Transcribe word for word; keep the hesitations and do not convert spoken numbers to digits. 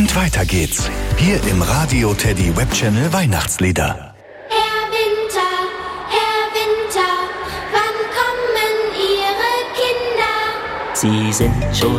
Und weiter geht's. Hier im Radio Teddy Webchannel Weihnachtslieder. Herr Winter, Herr Winter, wann kommen Ihre Kinder? Sie sind schon